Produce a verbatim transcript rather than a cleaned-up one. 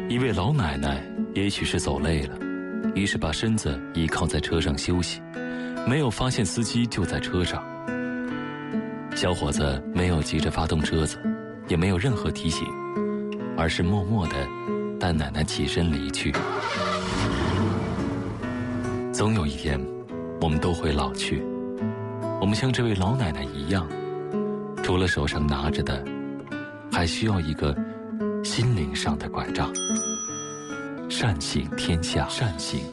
一位老奶奶也许是走累了，于是把身子倚靠在车上休息，没有发现司机就在车上。小伙子没有急着发动车子，也没有任何提醒，而是默默地带奶奶起身离去。总有一天，我们都会老去，我们像这位老奶奶一样，除了手上拿着的，还需要一个心灵上的拐杖。善行天下，善行